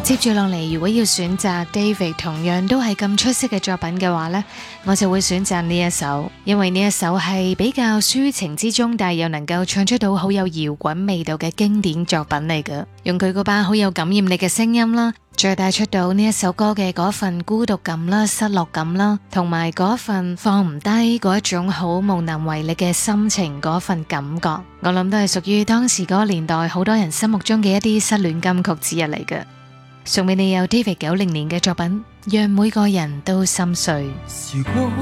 接住落嚟，如果要選擇 David 同樣都係咁出色嘅作品嘅話呢，我就會選擇呢一首，因為呢一首係比較抒情之中，但係又能夠唱出到好有搖滾味道嘅經典作品嚟㗎。用佢嗰把好有感染力嘅聲音啦，再帶出到呢一首歌嘅嗰份孤獨感啦、失落感啦，同埋嗰份放唔低嗰一種好無能為力嘅心情嗰份感覺，我諗都係屬於當時嗰個年代好多人心目中嘅一啲失戀金曲之一嚟嘅。送俾你有 David 90年嘅作品《讓每個人都心碎》。 時光